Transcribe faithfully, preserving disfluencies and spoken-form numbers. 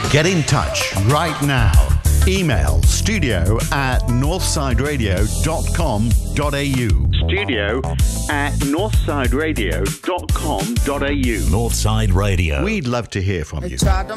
Get in touch right now. Email studio at northsideradio dot com dot a u. Studio at northsideradio dot com dot a u. Northside Radio. We'd love to hear from you.